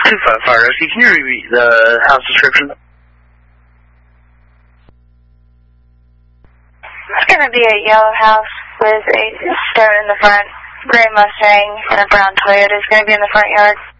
255 Rescue, can you repeat the house description? It's going to be a yellow house with a stone in the front, gray Mustang, and a brown Toyota. It's going to be in the front yard.